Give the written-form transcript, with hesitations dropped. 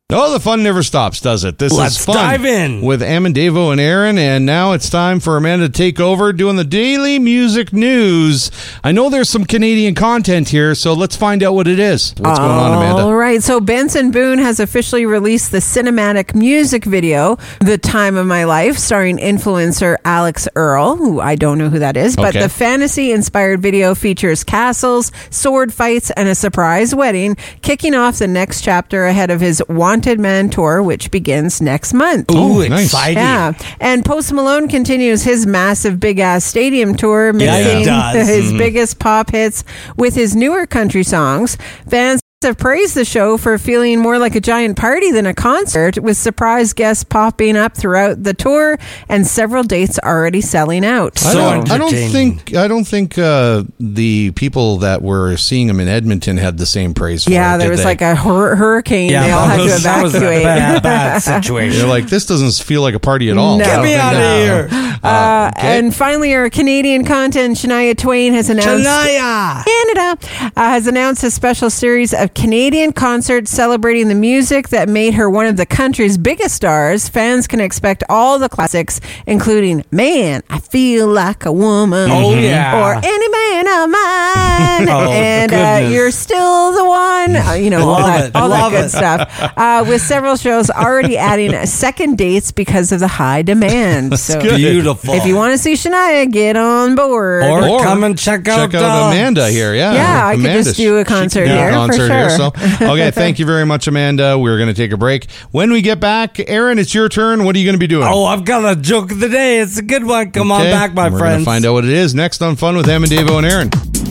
Oh, the fun never stops, does it? Let's is fun dive in with Amandavo and Aaron, and now it's time for Amanda to take over doing the daily music news. I know there's some Canadian content here, so let's find out what it is. What's going on, Amanda? All right, so Benson Boone has officially released the cinematic music video, The Time of My Life, starring influencer Alex Earl, who I don't know who that is, but Okay. the fantasy-inspired video features castles, sword fights, and a surprise wedding, kicking off the next chapter ahead of his Wanted Man tour, which begins next month. Ooh, nice. exciting. Yeah, and Post Malone continues his massive big-ass stadium tour, mixing he does. his biggest pop hits with his newer country songs. Fans have praised the show for feeling more like a giant party than a concert, with surprise guests popping up throughout the tour and several dates already selling out. I don't entertaining. think the people that were seeing him in Edmonton had the same praise for it. Yeah, there did was they? like a hurricane. They all had to that was a evacuate. bad situation. They're like, this doesn't feel like a party at all. No. Get me out of here. Okay. And finally, our Canadian content, Shania Twain has announced Shania. Canada has announced a special series of Canadian concerts celebrating the music that made her one of the country's biggest stars. Fans can expect all the classics, including "Man, I Feel Like a Woman," Oh, yeah. or "Any Man of Mine," Oh, and goodness. "You're Still the One." All Love that, it. all that Love good it. stuff. With several shows already adding second dates because of the high demand. So, Beautiful. if you want to see Shania, get on board. Or come and check out Amanda here. Yeah, I could just do a concert here, for sure. So, okay, thank you very much, Amanda. We're going to take a break. When we get back, Aaron, it's your turn. What are you going to be doing? Oh, I've got a joke of the day. It's a good one. Come on Okay, back, my We're going friends. to find out what it is next on Fun with Amandavo and Aaron.